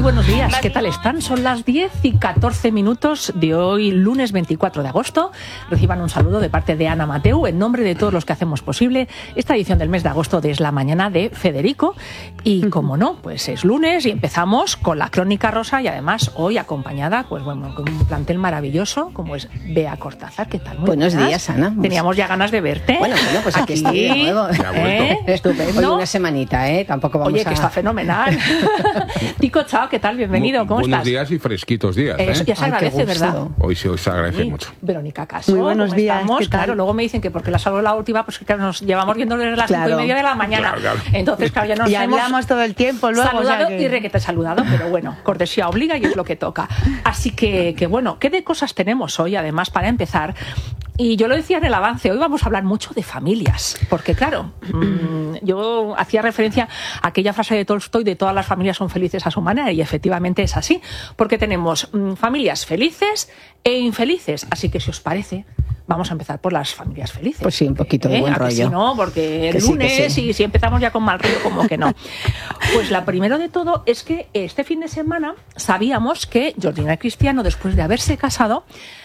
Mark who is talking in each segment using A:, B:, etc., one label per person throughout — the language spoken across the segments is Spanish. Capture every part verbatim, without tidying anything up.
A: buenos días, ¿qué tal están? Son las diez y catorce minutos de hoy, lunes veinticuatro de agosto. Reciban un saludo de parte de Ana Mateu, en nombre de todos los que hacemos posible esta edición del mes de agosto de Es la Mañana de Federico. Y como no, pues es lunes y empezamos con la Crónica Rosa y además hoy acompañada, pues bueno, con un plantel maravilloso como es Bea Cortázar. ¿Qué tal? Muy
B: Buenos
A: buenas.
B: días, Ana.
A: Teníamos ya ganas de verte.
B: Bueno, bueno, pues aquí, aquí estoy de nuevo.
A: ¿Eh?
B: Estupendo.
A: ¿No?
B: Hoy una semanita, ¿eh? Tampoco vamos
A: Oye,
B: a...
A: que está fenomenal. Tico, chao, ¿qué tal? Bienvenido, ¿cómo
C: Buenos
A: estás?
C: días y fresquitos días, ¿eh?
A: Eso ya se
B: Ay,
A: agradece,
B: qué
A: ¿verdad?
C: Hoy sí, hoy se agradece
A: Sí.
C: mucho.
A: Verónica Caso,
D: Muy buenos
A: ¿cómo
D: días,
A: estamos?
D: ¿qué tal?
A: Claro, luego me dicen que porque la salud la última, pues que nos llevamos viendo desde las cinco
B: Claro.
A: y media de la mañana.
C: Claro, claro.
A: Entonces, claro, ya nos
D: Y
A: hemos
D: hablamos todo el tiempo luego.
A: saludado
D: o sea que...
A: y requete saludado, pero bueno, cortesía obliga y es lo que toca. Así que, que bueno, ¿qué de cosas tenemos hoy, además, para empezar? Y yo lo decía en el avance, hoy vamos a hablar mucho de familias, porque claro, mmm, yo hacía referencia a aquella frase de Tolstoy de todas las familias son felices a su manera, y efectivamente es así, porque tenemos mmm, familias felices e infelices, así que si os parece, vamos a empezar por las familias felices.
B: Pues sí, un poquito de
A: ¿Eh?
B: buen
A: ¿A que
B: rollo.
A: sí, no? Porque
B: Que
A: el
B: sí, que
A: lunes
B: sí.
A: y si empezamos ya con mal rollo, como que no. Pues la primero de todo es que este fin de semana sabíamos que Georgina y Cristiano, después de haberse casado,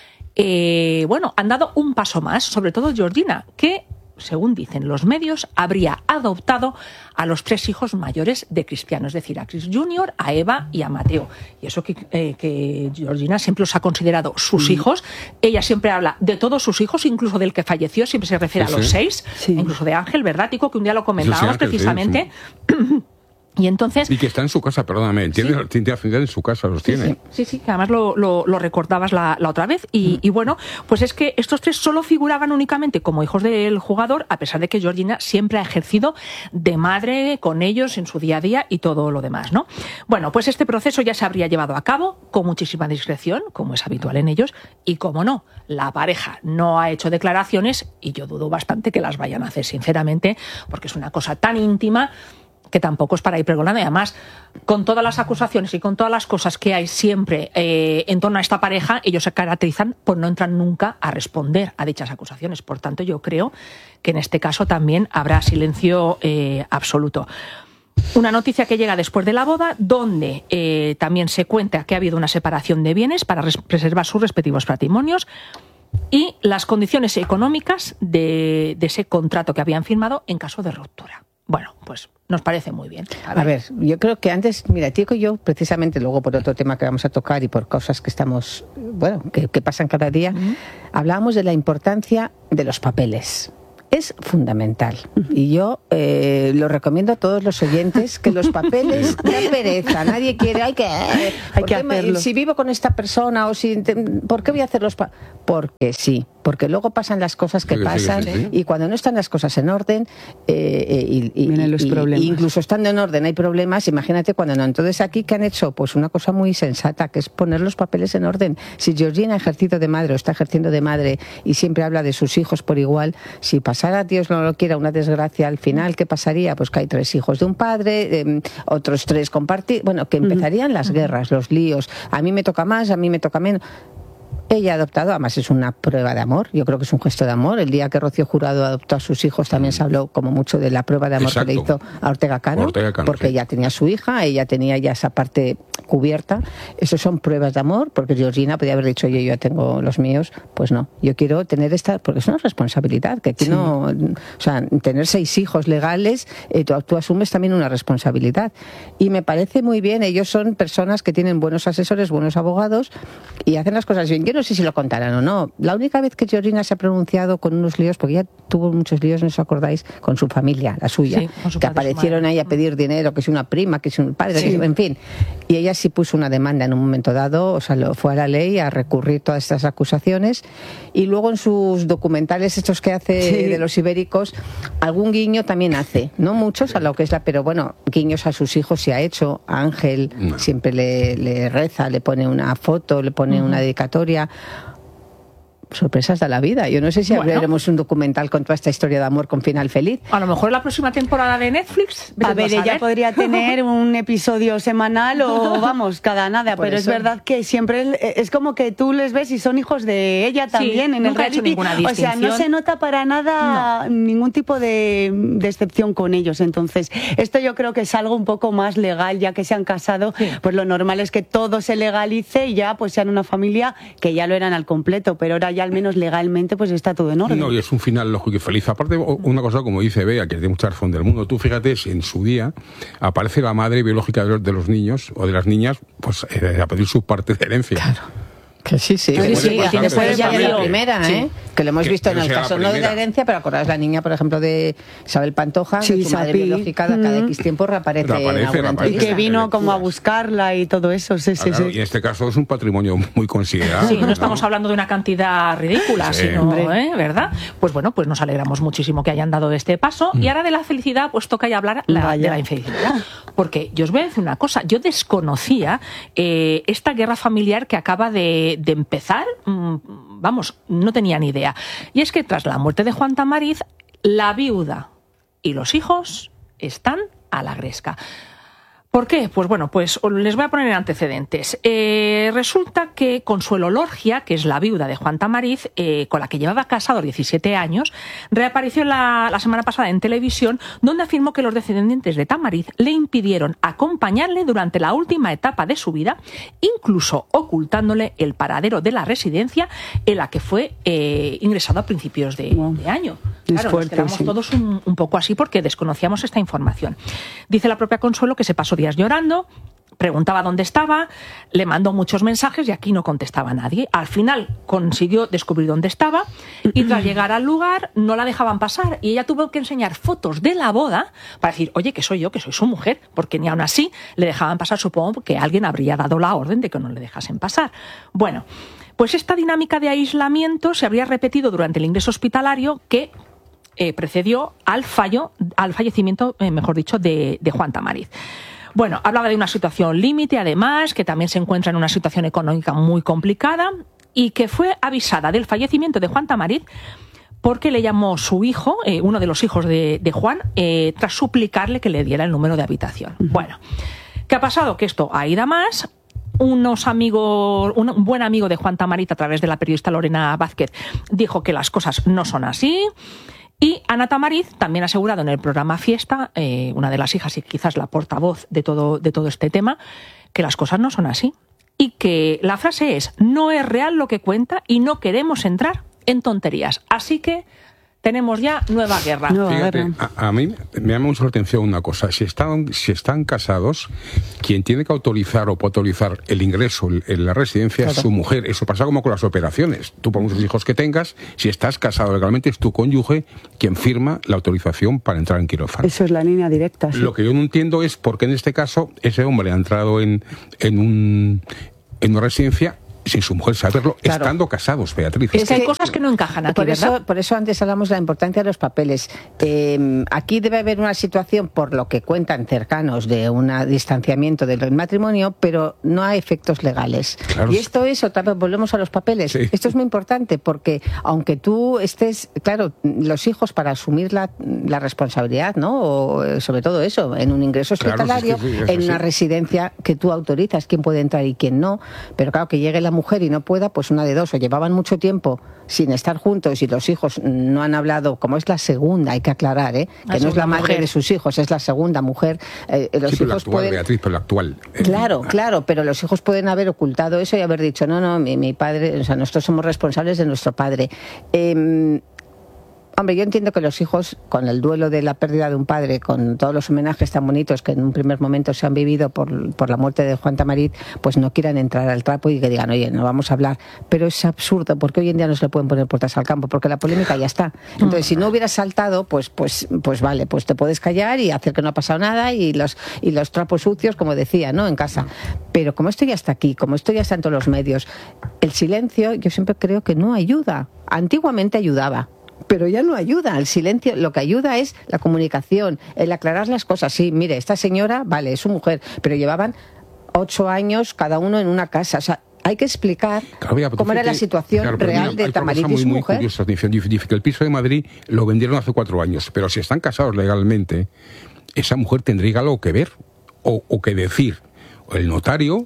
A: Eh, bueno, han dado un paso más, sobre todo Georgina, que, según dicen los medios, habría adoptado a los tres hijos mayores de Cristiano, es decir, a Chris junior, a Eva y a Mateo. Y eso que, eh, que Georgina siempre los ha considerado sus
D: Sí.
A: hijos. Ella siempre habla de todos sus hijos, incluso del que falleció, siempre se refiere
C: Sí,
A: a los
C: sí.
A: seis,
D: Sí.
A: incluso de Ángel, ¿verdad, Tico? Que un día lo comentábamos
C: Sí, sí, Ángel,
A: precisamente.
C: sí,
A: Y entonces...
C: Y que está en su casa, perdóname, tiene,
A: Sí.
C: tiene afinidad en su casa, los tiene.
A: Sí, sí, sí, que además lo, lo, lo recordabas la, la otra vez. Y, y bueno, pues es que estos tres solo figuraban únicamente como hijos del jugador, a pesar de que Georgina siempre ha ejercido de madre con ellos en su día a día y todo lo demás, ¿no? Bueno, pues este proceso ya se habría llevado a cabo con muchísima discreción, como es habitual en ellos, y como no, la pareja no ha hecho declaraciones y yo dudo bastante que las vayan a hacer, sinceramente, porque es una cosa tan íntima que tampoco es para ir pregonando. Y además, con todas las acusaciones y con todas las cosas que hay siempre eh, en torno a esta pareja, ellos se caracterizan por no entrar nunca a responder a dichas acusaciones. Por tanto, yo creo que en este caso también habrá silencio eh, absoluto. Una noticia que llega después de la boda, donde eh, también se cuenta que ha habido una separación de bienes para res- preservar sus respectivos patrimonios y las condiciones económicas de, de ese contrato que habían firmado en caso de ruptura. Bueno, pues nos parece muy bien.
B: A ver, yo creo que antes, mira, Tico y yo, precisamente luego por otro tema que vamos a tocar y por cosas que estamos, bueno, que, que pasan cada día, uh-huh. hablábamos de la importancia de los papeles. Es fundamental. Y yo eh, lo recomiendo a todos los oyentes que los papeles da pereza. Nadie quiere, hay que,
D: hay que hacerlo.
B: Me, si vivo con esta persona o si, ¿por qué voy a hacer los papeles? Porque sí, porque luego pasan las cosas que sí, pasan sí, sí, sí. y cuando no están las cosas en orden eh, y, y,
D: vienen los
B: y,
D: problemas.
B: Y incluso estando en orden hay problemas, imagínate cuando no. Entonces aquí ¿qué han hecho? Pues una cosa muy sensata, que es poner los papeles en orden. Si Georgina ha ejercido de madre o está ejerciendo de madre y siempre habla de sus hijos por igual, si pasara, Dios no lo quiera, una desgracia al final, ¿qué pasaría? Pues que hay tres hijos de un padre, eh, otros tres compartidos, bueno, que empezarían las guerras, los líos. A mí me toca más, a mí me toca menos. Ella ha adoptado, además es una prueba de amor, yo creo que es un gesto de amor. El día que Rocío Jurado adoptó a sus hijos también se habló como mucho de la prueba de amor
C: Exacto.
B: que le hizo a Ortega Cano,
C: Ortega Cano
B: porque
C: sí.
B: ella tenía a su hija, ella tenía ya esa parte cubierta. Eso son pruebas de amor, porque Georgina podía haber dicho, oye, yo ya tengo los míos, pues no, yo quiero tener esta, porque es una responsabilidad, que aquí sí. no, o sea, tener seis hijos legales, eh, tú, tú asumes también una responsabilidad. Y me parece muy bien, ellos son personas que tienen buenos asesores, buenos abogados, y hacen las cosas bien. Yo no sé si lo contarán o no. La única vez que Georgina se ha pronunciado con unos líos, porque ella tuvo muchos líos, no os acordáis, con su familia, la suya,
A: sí, que
B: padre, aparecieron ahí a pedir dinero, que si una prima, que si un padre, sí. que, en fin. Y ella sí puso una demanda en un momento dado, o sea, lo, fue a la ley a recurrir todas estas acusaciones, y luego en sus documentales estos que hace sí. de los ibéricos, algún guiño también hace, no muchos a lo que es la, pero bueno, guiños a sus hijos sí ha hecho. A Ángel no. siempre le, le reza, le pone una foto, le pone uh-huh. una dedicatoria. sorpresas de la vida. Yo no sé si
A: Bueno.
B: haremos un documental con toda esta historia de amor con final feliz.
A: A lo mejor la próxima temporada de Netflix.
D: A ver, ella podría tener un episodio semanal o, vamos, cada nada,
B: Por
D: pero
B: eso.
D: es verdad que siempre es como que tú les ves y son hijos de ella también en el
A: nunca ha hecho
D: reality.
A: ninguna
D: O sea, no
A: distinción.
D: se nota para nada ningún tipo de, de excepción con ellos. Entonces, esto yo creo que es algo un poco más legal, ya que se han casado,
A: Sí.
D: pues lo normal es que todo se legalice y ya pues sean una familia que ya lo eran al completo, pero ahora ya al menos legalmente pues está todo en orden.
C: No, y es un final lógico y feliz. Aparte, o- una cosa como dice Bea, que tiene mucha razón del mundo, tú fíjate, si en su día aparece la madre biológica de los, de los niños o de las niñas, pues eh, a pedir su parte de herencia.
B: Que sí, sí.
A: Sí,
B: que
A: sí,
B: sí,
A: tiene
B: que fue
A: puede
B: ella
A: pasar.
B: la primera,
A: Sí.
B: ¿eh? Que lo hemos
C: Que-
B: visto en
C: que
B: el
C: sea la
B: caso no de la
C: primera.
B: herencia, pero acordaos la niña, por ejemplo, de Isabel Pantoja,
D: Sí,
B: que su madre
D: Sapi.
B: biológica cada
D: Mm.
B: X tiempo reaparece,
C: Reaparece,
B: en alguna
C: reaparece.
D: Y
B: entrevista.
D: que vino como a
C: lecturas.
D: buscarla y todo eso, sí,
C: Ah,
D: sí,
C: claro,
D: sí.
C: y en este caso es un patrimonio muy considerable.
A: Sí, no estamos hablando de una cantidad ridícula,
C: Sí.
A: sino,
D: Hombre.
A: ¿eh? ¿verdad? Pues bueno, pues nos alegramos muchísimo que hayan dado este paso. Y ahora de la felicidad, pues toca ya hablar la-
D: Vaya.
A: de la infelicidad. Porque yo os voy a decir una cosa, yo desconocía eh, esta guerra familiar que acaba de, de empezar, mm, vamos, no tenía ni idea. Y es que tras la muerte de Juan Tamariz, la viuda y los hijos están a la gresca. ¿Por qué? Pues bueno, pues les voy a poner antecedentes. Eh, resulta que Consuelo Lorgia, que es la viuda de Juan Tamariz, eh, con la que llevaba casado diecisiete años, reapareció la, la semana pasada en televisión, donde afirmó que los descendientes de Tamariz le impidieron acompañarle durante la última etapa de su vida, incluso ocultándole el paradero de la residencia en la que fue eh, ingresado a principios de,
D: Wow.
A: de año.
D: Es
A: Claro,
D: fuerte,
A: nos quedamos
D: sí.
A: todos un, un poco así porque desconocíamos esta información. Dice la propia Consuelo que se pasó días llorando, preguntaba dónde estaba, le mandó muchos mensajes y aquí no contestaba nadie. Al final consiguió descubrir dónde estaba y tras llegar al lugar no la dejaban pasar y ella tuvo que enseñar fotos de la boda para decir, oye, que soy yo, que soy su mujer, porque ni aún así le dejaban pasar, supongo que alguien habría dado la orden de que no le dejasen pasar. Bueno, pues esta dinámica de aislamiento se habría repetido durante el ingreso hospitalario que eh, precedió al fallo, al fallecimiento, eh, mejor dicho, de, de Juan Tamariz. Bueno, hablaba de una situación límite, además, que también se encuentra en una situación económica muy complicada y que fue avisada del fallecimiento de Juan Tamariz porque le llamó su hijo, eh, uno de los hijos de, de Juan, eh, tras suplicarle que le diera el número de habitación. Uh-huh. Bueno, ¿qué ha pasado? Que esto ha ido a más. Unos amigos, un buen amigo de Juan Tamariz, a través de la periodista Lorena Vázquez, dijo que las cosas no son así. Y Ana Tamariz también ha asegurado en el programa Fiesta, eh, una de las hijas y quizás la portavoz de todo, de todo este tema, que las cosas no son así. Y que la frase es, no es real lo que cuenta y no queremos entrar en tonterías. Así que tenemos ya nueva guerra.
D: No,
C: Fíjate, a, a mí me llama mucho la atención una cosa. Si están, si están casados, quien tiene que autorizar o puede autorizar el ingreso en la residencia claro. es su mujer. Eso pasa como con las operaciones. Tú, por muchos hijos que tengas, si estás casado legalmente, es tu cónyuge quien firma la autorización para entrar en quirófano.
D: Eso es la línea directa. Sí.
C: Lo que yo no entiendo es por qué en este caso ese hombre ha entrado en, en, un, en una residencia sin su mujer saberlo, claro. estando casados, Beatriz.
A: Es que hay cosas que no encajan aquí,
B: por
A: ¿verdad?
B: Eso, por eso antes hablamos de la importancia de los papeles. Eh, aquí debe haber una situación, por lo que cuentan cercanos, de un distanciamiento del matrimonio, pero no hay efectos legales. Claro. Y esto es, otra vez, volvemos a los papeles. Sí. Esto es muy importante porque, aunque tú estés, claro, los hijos para asumir la, la responsabilidad, ¿no? O sobre todo eso, en un ingreso hospitalario, claro, sí, sí, sí, en una sí. residencia que tú autorizas quién puede entrar y quién no, pero claro, que llegue la mujer y no pueda, pues una de dos, o llevaban mucho tiempo sin estar juntos y los hijos no han hablado, como es la segunda, hay que aclarar, ¿eh? que no es la madre mujer. de sus hijos, es la segunda mujer. Eh, los
C: sí, pero
B: hijos
C: la actual,
B: pueden...
C: Beatriz, pero la actual.
B: Claro, claro, pero los hijos pueden haber ocultado eso y haber dicho, no, no, mi, mi padre, o sea, nosotros somos responsables de nuestro padre. Eh, Hombre, yo entiendo que los hijos, con el duelo de la pérdida de un padre, con todos los homenajes tan bonitos que en un primer momento se han vivido por, por la muerte de Juan Tamariz, pues no quieran entrar al trapo y que digan, oye, no vamos a hablar. Pero es absurdo, porque hoy en día no se le pueden poner puertas al campo, porque la polémica ya está. Entonces, si no hubieras saltado, pues, pues, pues vale, pues te puedes callar y hacer que no ha pasado nada y los, y los trapos sucios, como decía, ¿no? En casa. Pero como esto ya está aquí, como esto ya está en todos los medios, el silencio yo siempre creo que no ayuda. Antiguamente ayudaba. Pero ya no ayuda, el silencio, lo que ayuda es la comunicación, el aclarar las cosas. Sí, mire, esta señora, vale, es su mujer, pero llevaban ocho años cada uno en una casa, o sea, hay que explicar
C: claro,
B: cómo era la situación
C: claro,
B: real
C: mira,
B: de Tamarit y su
C: muy,
B: mujer.
C: Muy curiosa, dice, dice que el piso de Madrid lo vendieron hace cuatro años, pero si están casados legalmente, esa mujer tendría algo que ver o, o que decir. El notario,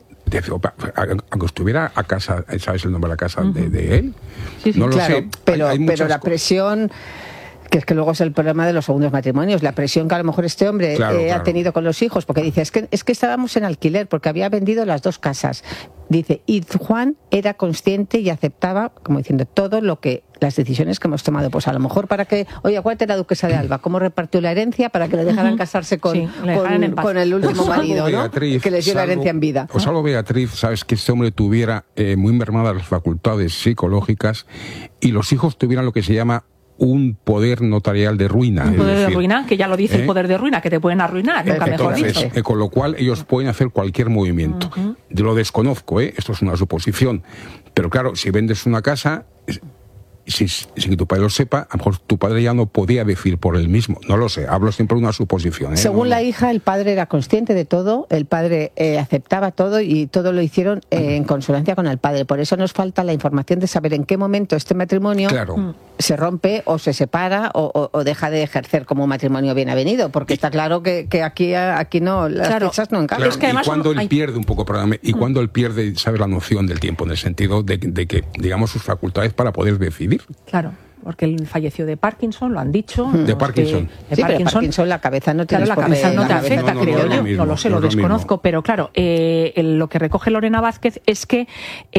C: aunque estuviera a casa, ¿sabes el nombre de la casa uh-huh. de, de él?
B: Sí, sí,
C: no lo
B: claro,
C: sé.
B: Pero,
C: hay, hay
B: pero la presión... que es que luego es el problema de los segundos matrimonios, la presión que a lo mejor este hombre
C: claro,
B: eh,
C: claro.
B: ha tenido con los hijos, porque dice, es que, es que estábamos en alquiler, porque había vendido las dos casas. Dice, y Juan era consciente y aceptaba, como diciendo, todo lo que, las decisiones que hemos tomado, pues a lo mejor para que, oye, acuérdate la duquesa de Alba, cómo repartió la herencia para que le dejaran uh-huh. casarse con,
A: sí,
B: con, con el último marido, ¿no?
C: Beatriz,
B: que les dio
C: salvo,
B: la herencia en vida.
C: O salvo Beatriz, sabes que este hombre tuviera eh, muy mermadas las facultades psicológicas y los hijos tuvieran lo que se llama un poder notarial de ruina.
A: Un poder
C: decir,
A: de ruina, que ya lo dice ¿eh? el poder de ruina, que te pueden arruinar, nunca mejor dicho.
C: Eh, con lo cual ellos pueden hacer cualquier movimiento. Uh-huh. Yo lo desconozco, ¿eh? Esto es una suposición. Pero claro, si vendes una casa, sin, sin que tu padre lo sepa, a lo mejor tu padre ya no podía decir por él mismo. No lo sé, hablo siempre de una suposición. ¿eh?
B: Según
C: no,
B: la hija, el padre era consciente de todo, el padre eh, aceptaba todo y todo lo hicieron eh, uh-huh. en consonancia con el padre. Por eso nos falta la información de saber en qué momento este matrimonio
C: claro.
B: se rompe o se separa o, o, o deja de ejercer como un matrimonio bien avenido, porque está claro que, que aquí, aquí no, las
A: claro.
B: fechas no encajan.
C: Claro,
A: es que además
C: y cuando
A: son...
C: él pierde un poco, perdóname, y cuando él pierde, sabe la noción del tiempo, en el sentido de, de que, digamos, sus facultades para poder decidir.
A: Claro. Porque él falleció de Parkinson, lo han dicho.
C: De Parkinson.
B: De sí, Parkinson. Pero Parkinson la cabeza no te
A: Claro, la cabeza no te afecta,
C: no, no,
A: creo
C: no,
A: yo.
C: lo mismo,
A: No lo sé,
C: no
A: lo
C: es lo
A: desconozco.
C: mismo.
A: Pero claro, eh, lo que recoge Lorena Vázquez es que,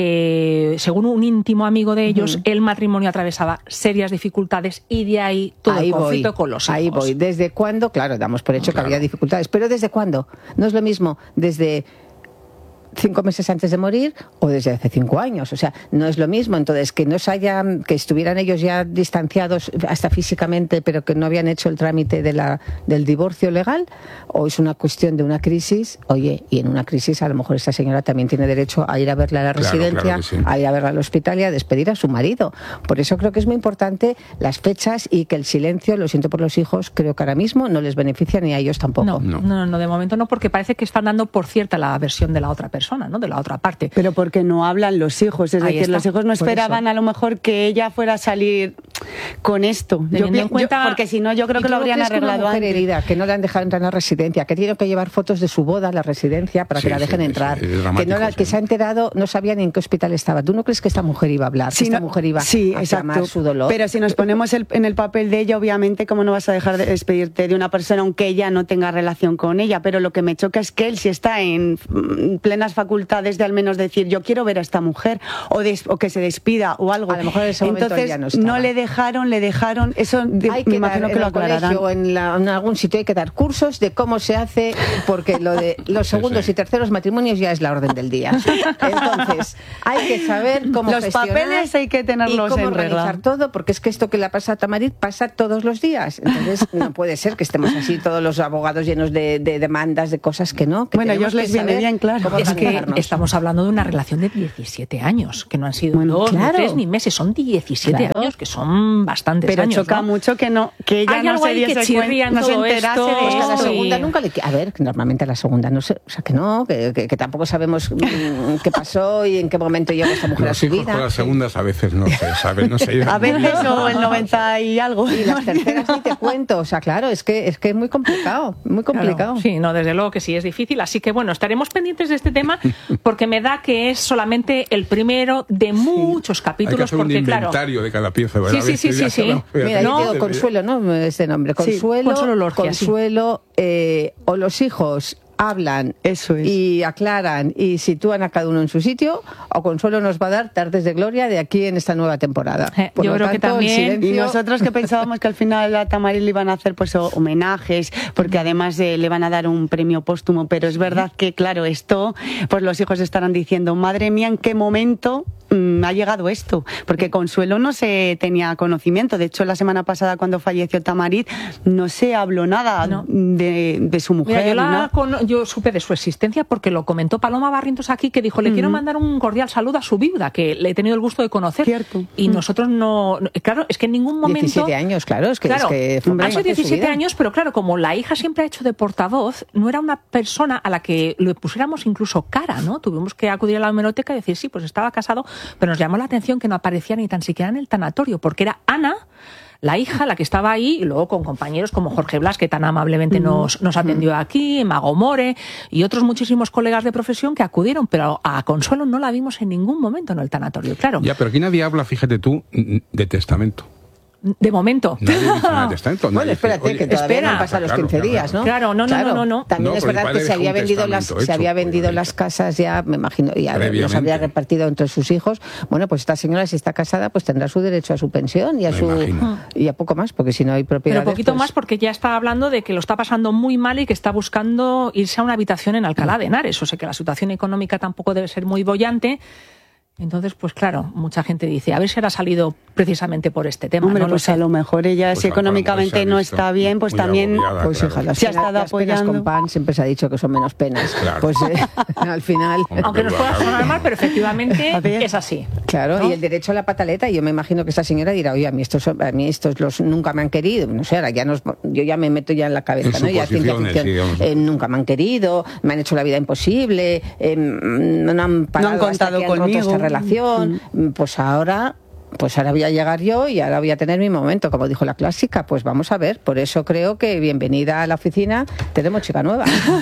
A: eh, según un íntimo amigo de ellos, uh-huh. el matrimonio atravesaba serias dificultades y de ahí todo ahí el conflicto
B: voy,
A: con los hijos.
B: Ahí voy. ¿Desde cuándo? Claro, damos por hecho claro. que había dificultades. Pero ¿desde cuándo? No es lo mismo desde cinco meses antes de morir o desde hace cinco años, o sea, no es lo mismo. Entonces, que no se hayan, que estuvieran ellos ya distanciados hasta físicamente, pero que no habían hecho el trámite de la, del divorcio legal, o es una cuestión de una crisis. Oye, y en una crisis a lo mejor esta señora también tiene derecho a ir a verla a la
C: claro,
B: residencia,
C: claro sí.
B: a ir a verla al hospital y a despedir a su marido. Por eso creo que es muy importante las fechas y que el silencio, lo siento por los hijos, creo que ahora mismo no les beneficia ni a ellos tampoco.
A: No, no, no, no de momento no, porque parece que están dando por cierta la versión de la otra persona. ¿no? De la otra parte.
D: Pero porque no hablan los hijos, es
A: Ahí
D: decir,
A: está.
D: los hijos no esperaban a lo mejor que ella fuera a salir con esto. Yo,
A: en cuenta,
D: yo, porque si no, yo creo que lo habrían arreglado
B: que una mujer
D: antes.
B: herida, que no la han dejado entrar en la residencia, que tiene que llevar fotos de su boda a la residencia para
C: sí,
B: que la dejen
C: sí,
B: entrar,
C: sí, es
B: que, no la,
C: sí.
B: que se ha enterado, no sabía ni en qué hospital estaba. ¿Tú no crees que esta mujer iba a hablar?
D: Sí,
B: que esta
D: no,
B: mujer iba
D: sí,
B: a
D: exacto.
B: clamar su dolor.
D: Pero si nos ponemos el, en el papel de ella, obviamente, ¿cómo no vas a dejar de despedirte de una persona aunque ella no tenga relación con ella? Pero lo que me choca es que él, si está en plenas facultades de al menos decir yo quiero ver a esta mujer o, des, o que se despida o algo,
B: a lo mejor en ese momento
D: entonces
B: ya no,
D: no le dejaron, le dejaron, eso de,
B: hay
D: me
B: que
D: imagino
B: dar,
D: que lo
B: en el
D: aclararán.
B: colegio o en, la, en algún sitio hay que dar cursos de cómo se hace, porque lo de los segundos sí, sí. y terceros matrimonios ya es la orden del día. Entonces, hay que saber cómo
D: los
B: gestionar
D: papeles hay que tenerlos
B: y cómo
D: en regla.
B: organizar todo, porque es que esto que le pasa a Tamarit pasa todos los días. Entonces, no puede ser que estemos así todos los abogados llenos de, de demandas, de cosas que no. Que
D: bueno, a ellos les viene bien, claro.
A: Es que estamos hablando de una relación de diecisiete años, que no han sido bueno, dos, claro. ni tres, ni meses, son diecisiete claro. años, que son bastantes
D: Pero
A: años.
D: Pero choca
A: ¿no?
D: mucho que no que ella
A: Hay
D: no
A: algo
D: se
A: ahí que chirría en
D: no
A: todo
D: se enterase
A: esto.
D: de
B: Pues
D: esto.
B: a la segunda
A: y...
B: nunca le... A ver, normalmente a la segunda no sé, o sea que no, que, que, que tampoco sabemos qué pasó y en qué momento llegó esta mujer
C: Los
B: a su
C: hijos
B: vida.
C: con las segundas a veces no se sabe, no se
D: a veces o el noventa y algo.
B: Y las terceras ni te cuento, o sea, claro, es que es que es muy complicado, muy complicado.
A: Claro, sí, no, desde luego que sí es difícil, así que bueno, estaremos pendientes de este tema porque me da que es solamente el primero de muchos capítulos.
C: Hay que hacer
A: porque
C: un inventario
A: claro,
C: de cada pieza, ¿verdad?
A: Sí, sí, sí, sí, sí.
B: Mira,
A: no,
B: yo digo Consuelo, ¿no? Este nombre, Consuelo,
A: sí, Consuelo, Lorgia,
B: Consuelo
A: sí.
B: eh, o los hijos hablan
D: Eso es.
B: y aclaran y sitúan a cada uno en su sitio, o Consuelo nos va a dar tardes de gloria de aquí en esta nueva temporada.
A: Eh,
B: Por
A: yo
B: lo
A: creo
B: tanto,
A: que también.
B: silencio...
D: Y nosotros que pensábamos que al final a Tamarit le iban a hacer pues homenajes, porque además eh, le van a dar un premio póstumo, pero es verdad que claro, esto, pues los hijos estarán diciendo, madre mía, ¿en qué momento mmm, ha llegado esto, porque Consuelo no se tenía conocimiento. De hecho, la semana pasada cuando falleció Tamarit no se habló nada no. de, de su mujer.
A: Mira, yo, la,
D: ¿no?
A: con, yo supe de su existencia porque lo comentó Paloma Barrientos aquí, que dijo, le uh-huh. quiero mandar un cordial saludo a su viuda, que le he tenido el gusto de conocer.
D: Cierto.
A: Y uh-huh. nosotros no... Claro, es que en ningún momento...
B: diecisiete años, claro. Es que,
A: claro,
B: es que
A: han sido diecisiete años, pero claro, como la hija siempre ha hecho de portavoz, no era una persona a la que le pusiéramos incluso cara, ¿no? Tuvimos que acudir a la hemeroteca y decir, sí, pues estaba casado, pero nos llamó la atención que no aparecía ni tan siquiera en el tanatorio, porque era Ana, la hija, la que estaba ahí, y luego con compañeros como Jorge Blas, que tan amablemente nos, nos atendió aquí, Mago More y otros muchísimos colegas de profesión que acudieron, pero a Consuelo no la vimos en ningún momento en el tanatorio, claro.
C: Ya, pero aquí nadie habla, fíjate tú, de testamento.
A: De momento.
C: Nadie dice nada de testamento.
B: Bueno, espérate, dice, que todavía
A: espera.
B: no han pasado los
C: claro,
B: quince
C: claro,
B: días, ¿no?
A: Claro, no, no,
B: claro.
A: no, no, no.
B: También
C: no,
B: es verdad que se había vendido las hecho, se había vendido las casas ya, me imagino, y los habría repartido entre sus hijos. Bueno, pues esta señora, si está casada, pues tendrá su derecho a su pensión y a me su imagino. y a poco más, porque si no hay propiedades.
A: Pero poquito
B: pues...
A: más, porque ya está hablando de que lo está pasando muy mal y que está buscando irse a una habitación en Alcalá de Henares. O sea que la situación económica tampoco debe ser muy boyante. Entonces, pues claro, mucha gente dice, a ver si ahora ha salido precisamente por este tema.
D: Hombre,
A: no
D: pues
A: lo
D: a lo mejor ella,
C: pues
D: si económicamente no está bien, pues también
C: agobiada,
B: pues
C: claro.
B: hija, las
D: se ha estado
B: las penas
D: apoyando.
B: con pan siempre se ha dicho que son menos penas.
C: Claro.
B: Pues eh, al final...
A: Aunque nos pueda sonar mal, pero efectivamente es así.
B: Claro, ¿no? Y el derecho a la pataleta, yo me imagino que esta señora dirá, oye, a mí estos, a mí estos los nunca me han querido, no sé, ahora ya nos, yo ya me meto ya en la cabeza,
C: en
B: ¿no? Ya ciencia ficción, sí, eh, nunca me han querido, me han hecho la vida imposible, eh, no han parado
D: no han contado
B: hasta que han
D: conmigo.
B: roto esta relación, mm. pues ahora... Pues ahora voy a llegar yo y ahora voy a tener mi momento, como dijo la clásica. Pues vamos a ver, por eso creo que bienvenida a la oficina, tenemos chica nueva.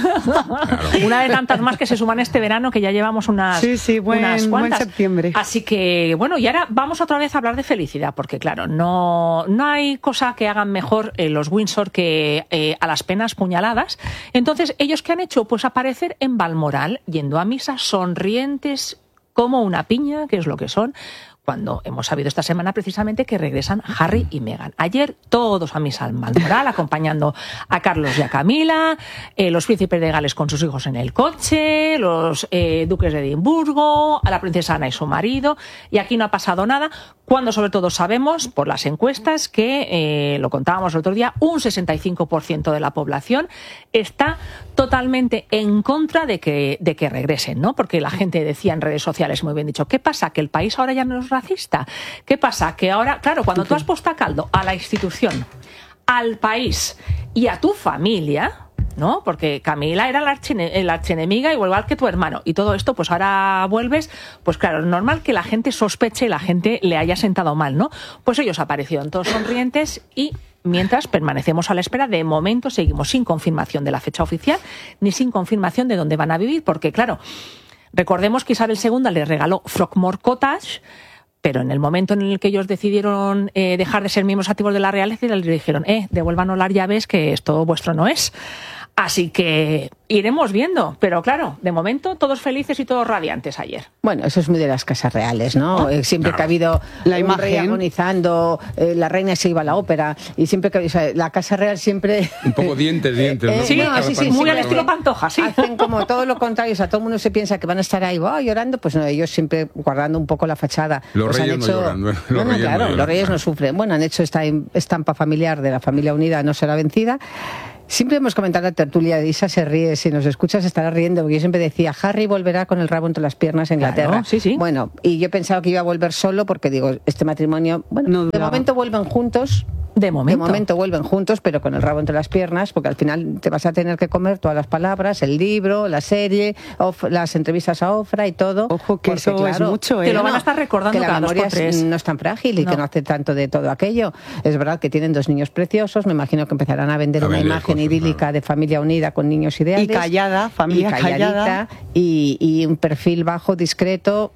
A: Claro. Una de tantas más que se suman este verano, que ya llevamos unas,
D: sí, sí, buen,
A: unas cuantas.
D: Buen septiembre.
A: Así que, bueno, y ahora vamos otra vez a hablar de felicidad, porque claro, no, no hay cosa que hagan mejor eh, los Windsor que eh, a las penas puñaladas. Entonces, ¿ellos qué han hecho? Pues aparecer en Balmoral, yendo a misa, sonrientes como una piña, que es lo que son, cuando hemos sabido esta semana precisamente que regresan Harry y Meghan. Ayer todos a misa en Balmoral, acompañando a Carlos y a Camila, eh, los príncipes de Gales con sus hijos en el coche, los eh, duques de Edimburgo, a la princesa Ana y su marido, y aquí no ha pasado nada, cuando sobre todo sabemos, por las encuestas, que, eh, lo contábamos el otro día, un sesenta y cinco por ciento de la población está totalmente en contra de que, de que regresen, ¿no? Porque la gente decía en redes sociales, muy bien dicho, ¿qué pasa? ¿Que el país ahora ya no es racista? ¿Qué pasa? Que ahora, claro, cuando tú has puesto a caldo a la institución, al país y a tu familia, ¿no? Porque Camila era la, archene, la archenemiga, igual que tu hermano, y todo esto, pues ahora vuelves, pues claro, es normal que la gente sospeche y la gente le haya sentado mal, ¿no? Pues ellos aparecieron todos sonrientes y mientras permanecemos a la espera, de momento seguimos sin confirmación de la fecha oficial ni sin confirmación de dónde van a vivir, porque claro, recordemos que Isabel segunda les regaló Frogmore Cottage, pero en el momento en el que ellos decidieron eh, dejar de ser miembros activos de la realeza, les dijeron, eh, devuélvanos las llaves, que esto vuestro no es. Así que iremos viendo, pero claro, de momento todos felices y todos radiantes ayer.
B: Bueno, eso es muy de las casas reales, ¿no? ¿Oh? Siempre claro. que ha habido
D: la
B: un
D: imagen
B: rey agonizando, eh, la reina se iba a la ópera, y siempre que o sea, la casa real siempre...
C: Un poco dientes, dientes,
B: eh,
C: ¿no?
A: Sí,
B: no, sí, sí,
A: muy
B: sí,
A: al estilo Pantoja, sí.
B: Hacen como todo lo contrario, o sea, todo el mundo se piensa que van a estar ahí oh, llorando, pues no, ellos siempre guardando un poco la fachada.
C: Los
B: pues
C: reyes
B: han hecho...
C: no lloran. Los
B: no, no,
C: reyes
B: claro,
C: no lloran,
B: los reyes
C: claro.
B: no sufren. Bueno, han hecho esta estampa familiar de la familia unida, no será vencida. Siempre hemos comentado la tertulia de Isa, se ríe, si nos escuchas estará riendo, porque yo siempre decía, Harry volverá con el rabo entre las piernas a Inglaterra.
A: Claro, sí, sí.
B: Bueno, y yo pensaba que iba a volver solo, porque digo, este matrimonio, bueno,
D: no,
B: de
D: no.
B: momento vuelven juntos.
A: De momento.
B: De momento vuelven juntos, pero con el rabo entre las piernas, porque al final te vas a tener que comer todas las palabras, el libro, la serie, of, las entrevistas a Ofra y todo.
D: Ojo, que
B: porque,
D: eso
B: claro,
D: es mucho, ¿eh?
A: Te lo van a estar recordando
B: que la
A: cada dos
B: memoria
A: por tres.
B: no es tan frágil y
A: No.
B: que no hace tanto de todo aquello. Es verdad que tienen dos niños preciosos, me imagino que empezarán a vender
C: A
B: una
C: vender
B: imagen
C: cosas,
B: idílica
C: claro.
B: de familia unida con niños ideales.
D: Y callada, familia
B: y calladita,
D: callada.
B: Y, y un perfil bajo, discreto.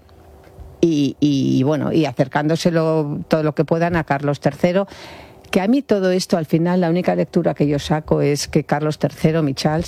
B: Y, y bueno, y acercándoselo todo lo que puedan a Carlos tercero. Que a mí todo esto, al final, la única lectura que yo saco es que Carlos tercero, mi Charles,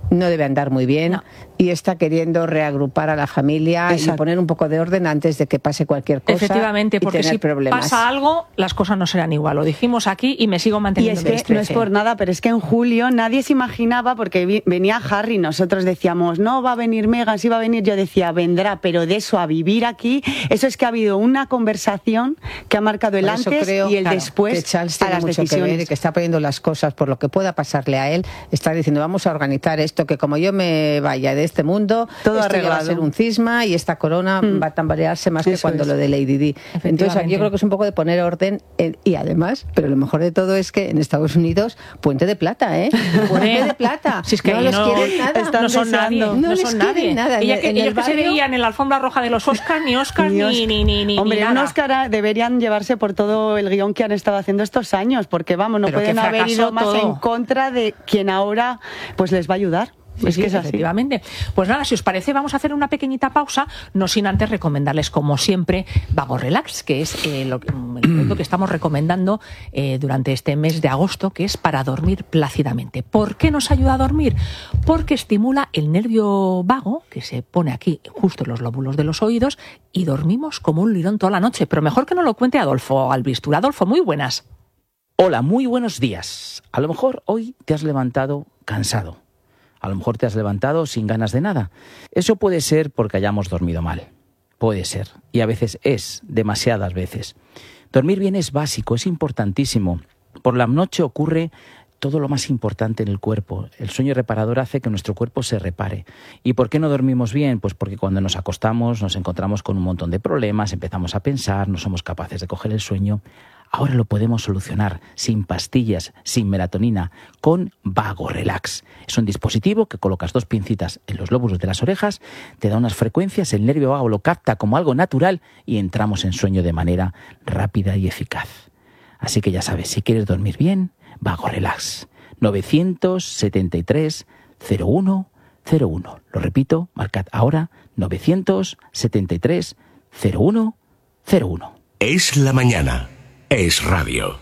B: no debe andar muy bien
A: No.
B: y está queriendo reagrupar a la familia
D: Exacto.
B: y poner un poco de orden antes de que pase cualquier cosa.
A: Efectivamente,
B: y
A: porque
B: tener
A: si
B: problemas.
A: pasa algo, las cosas no serán igual. Lo dijimos aquí y me sigo
D: Y
A: manteniendo
D: es
A: en
D: que
A: este
D: no es por nada, pero es que en julio nadie se imaginaba, porque vi- venía Harry, nosotros decíamos, no va a venir Meghan, sí va a venir, yo decía, vendrá, pero de eso a vivir aquí, eso es que ha habido una conversación que ha marcado el
B: Por eso
D: antes
B: creo,
D: y el
B: claro,
D: después
B: que Charles
D: a
B: tiene
D: las
B: mucho que
D: decisiones.
B: ver y que está poniendo las cosas por lo que pueda pasarle a él. Está diciendo, vamos a organizar esto, que como yo me vaya de este mundo,
D: Todo
B: esto ya va a
D: arreglado.
B: ser un cisma y esta corona
D: Mm.
B: va a tambalearse más que
D: Eso
B: cuando
D: es.
B: lo de Lady Di. Entonces aquí yo creo que es un poco de poner orden en- y además, pero lo mejor de todo es que en Estados Unidos, puente de plata, ¿eh? Puente de plata.
A: Si es que
B: no
A: ahí
B: los
A: no,
B: quieren nada.
D: están
A: no son nadie,
D: deseando.
A: no,
B: No les
A: son
B: quieren
A: nadie.
B: nada.
A: Ella
B: En
A: que,
B: el
A: ellos que se
B: barrio-
A: veían en la alfombra roja de los Oscars, ni Oscars, ni,
D: Dios.
A: ni, ni, ni,
D: Hombre,
A: ni
D: un
A: nada.
D: Oscar deberían llevarse por todo el guión que han estado haciendo estos años, porque vamos, no
A: Pero
D: pueden
A: que
D: haber
A: fracasó
D: ido más
A: todo.
D: en contra de quien ahora pues les va a ayudar.
A: Sí,
D: es
A: sí,
D: que es así.
A: efectivamente. Pues nada, si os parece, vamos a hacer una pequeñita pausa, no sin antes recomendarles, como siempre, Vago Relax, que es eh, lo, que- el producto que estamos recomendando eh, durante este mes de agosto, que es para dormir plácidamente. ¿Por qué nos ayuda a dormir? Porque estimula el nervio vago, que se pone aquí justo en los lóbulos de los oídos, y dormimos como un lirón toda la noche. Pero mejor que no lo cuente Adolfo Albistur. Adolfo, muy buenas.
E: Hola, muy buenos días. A lo mejor hoy te has levantado cansado. A lo mejor te has levantado sin ganas de nada. Eso puede ser porque hayamos dormido mal. Puede ser. Y a veces es, demasiadas veces. Dormir bien es básico, es importantísimo. Por la noche ocurre todo lo más importante en el cuerpo. El sueño reparador hace que nuestro cuerpo se repare. ¿Y por qué no dormimos bien? Pues porque cuando nos acostamos nos encontramos con un montón de problemas, empezamos a pensar, no somos capaces de coger el sueño. Ahora lo podemos solucionar sin pastillas, sin melatonina, con Vago Relax. Es un dispositivo que colocas dos pincitas en los lóbulos de las orejas, te da unas frecuencias, el nervio vago lo capta como algo natural y entramos en sueño de manera rápida y eficaz. Así que ya sabes, si quieres dormir bien, Vago Relax. novecientos setenta y tres cero uno cero uno. Lo repito, marcad ahora novecientos setenta y tres cero uno cero uno.
F: Es la mañana. Es radio.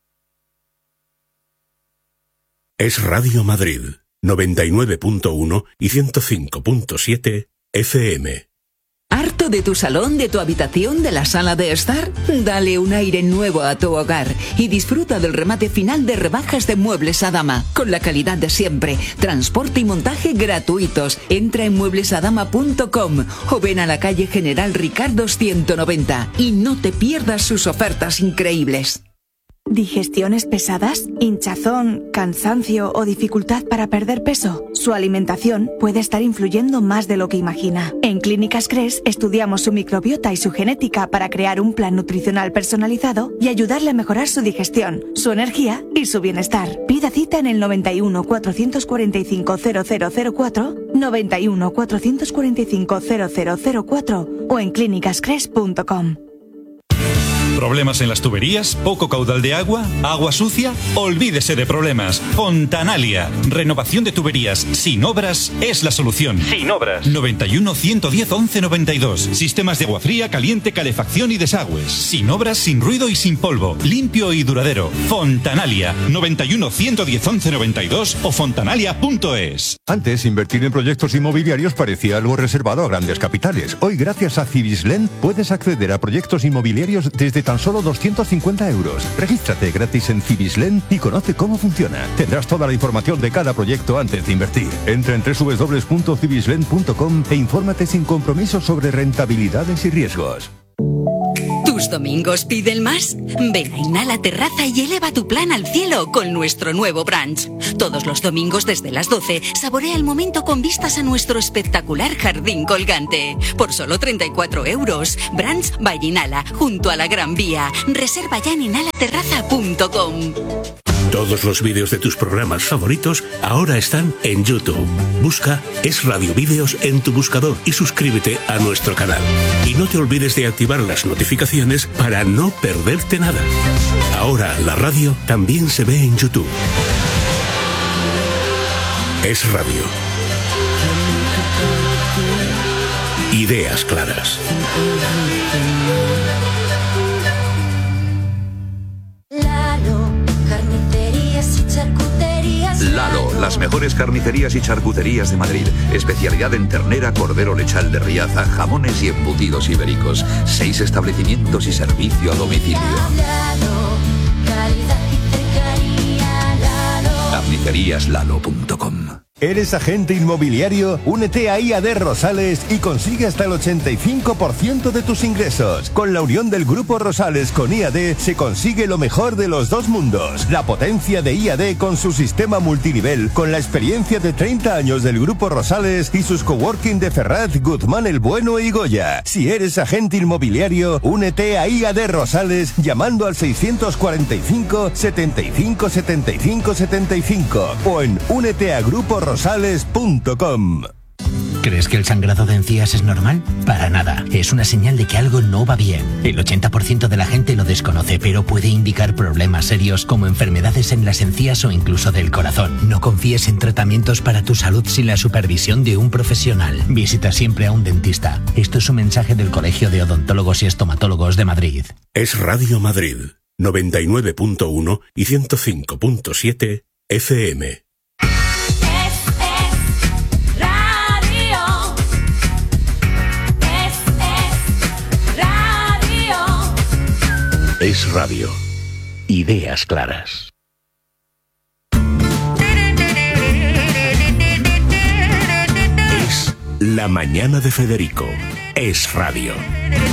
F: Es Radio Madrid, noventa y nueve punto uno y ciento cinco punto siete F M.
G: ¿Harto de tu salón, de tu habitación, de la sala de estar? Dale un aire nuevo a tu hogar y disfruta del remate final de rebajas de Muebles Adama, con la calidad de siempre, transporte y montaje gratuitos. Entra en muebles adama punto com o ven a la calle General Ricardo ciento noventa y no te pierdas sus ofertas increíbles.
H: ¿Digestiones pesadas? ¿Hinchazón, cansancio o dificultad para perder peso? Su alimentación puede estar influyendo más de lo que imagina. En Clínicas Cres estudiamos su microbiota y su genética para crear un plan nutricional personalizado y ayudarle a mejorar su digestión, su energía y su bienestar. Pida cita en el noventa y uno, cuatrocientos cuarenta y cinco, cero cero cero cuatro, noventa y uno, cuatrocientos cuarenta y cinco, cero cero cero cuatro o en clínicas cres punto com.
I: ¿Problemas en las tuberías? ¿Poco caudal de agua? ¿Agua sucia? Olvídese de problemas. Fontanalia. Renovación de tuberías sin obras es la solución. Sin obras. noventa y uno, ciento diez, once noventa y dos. Sistemas de agua fría, caliente, calefacción y desagües. Sin obras, sin ruido y sin polvo. Limpio y duradero. Fontanalia. noventa y uno, ciento diez, once noventa y dos o fontanalia punto es.
J: Antes, invertir en proyectos inmobiliarios parecía algo reservado a grandes capitales. Hoy, gracias a Cibislen, puedes acceder a proyectos inmobiliarios desde tan solo doscientos cincuenta euros. Regístrate gratis en Cibislen y conoce cómo funciona. Tendrás toda la información de cada proyecto antes de invertir. Entra en doble u doble u doble u punto cibislen punto com e infórmate sin compromiso sobre rentabilidades y riesgos.
K: ¿Tus domingos piden más? Ven a Inhala Terraza y eleva tu plan al cielo con nuestro nuevo brunch. Todos los domingos desde las doce, saborea el momento con vistas a nuestro espectacular jardín colgante. Por solo treinta y cuatro euros. Brunch by Inhala, junto a la Gran Vía. Reserva ya en inhala terraza punto com.
F: Todos los vídeos de tus programas favoritos ahora están en YouTube. Busca Es Radio Vídeos en tu buscador y suscríbete a nuestro canal. Y no te olvides de activar las notificaciones para no perderte nada. Ahora la radio también se ve en YouTube. Es Radio. Ideas claras.
L: Lalo, carnicerías y charcuterías.
M: Lalo, las
L: Las mejores carnicerías y charcuterías de Madrid. Especialidad en ternera, cordero lechal de Riaza, jamones y embutidos ibéricos. Seis establecimientos y servicio a domicilio. carnicerías lalo punto com.
M: ¿Eres agente inmobiliario? Únete a I A D Rosales y consigue hasta el ochenta y cinco por ciento de tus ingresos. Con la unión del Grupo Rosales con I A D se consigue lo mejor de los dos mundos. La potencia de I A D con su sistema multinivel, con la experiencia de treinta años del Grupo Rosales y sus coworking de Ferraz, Guzmán el Bueno y Goya. Si eres agente inmobiliario, únete a I A D Rosales llamando al seiscientos cuarenta y cinco, setenta y cinco, setenta y cinco, setenta y cinco o en únete a grupo rosales punto com.
N: ¿Crees que el sangrado de encías es normal? Para nada. Es una señal de que algo no va bien. El ochenta por ciento de la gente lo desconoce, pero puede indicar problemas serios como enfermedades en las encías o incluso del corazón. No confíes en tratamientos para tu salud sin la supervisión de un profesional. Visita siempre a un dentista. Esto es un mensaje del Colegio de Odontólogos y Estomatólogos de Madrid.
F: Es Radio Madrid, noventa y nueve punto uno y ciento cinco punto siete F M. Es radio. Ideas claras. Es La Mañana de Federico. Es radio.